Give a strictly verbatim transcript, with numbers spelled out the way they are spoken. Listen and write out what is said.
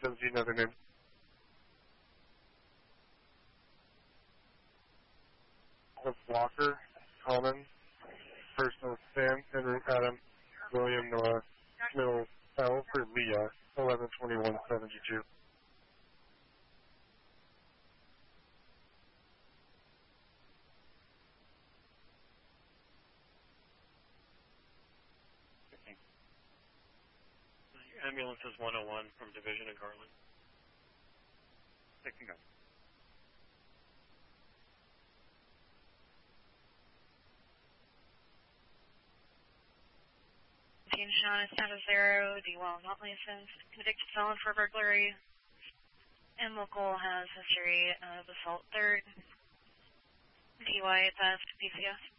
seventeen, other name. Of Walker, Common, first name Sam, Henry, Adam, William, Noah, middle L for Leah, eleven twenty-one seventy-two. Ambulance is one oh one from Division of Garland. Taking up. Team Sean is status zero, D well not licensed, convicted felon for burglary, and local has history of assault third, D Y theft, P C S.